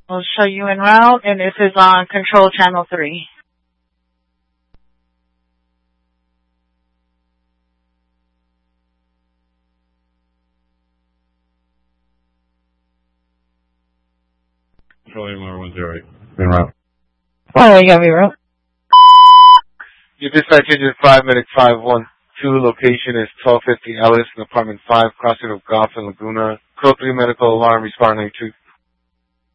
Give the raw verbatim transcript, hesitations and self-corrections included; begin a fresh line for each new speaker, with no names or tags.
We'll show you en route, and this is on control channel three.
Control A M R one zero eight. En route.
Oh, you got me wrong.
Your dispatch engine five minute five one two. Location is twelve fifty Ellis in apartment five, crossing of Goff and Laguna. Code three medical alarm, respond ninety-two.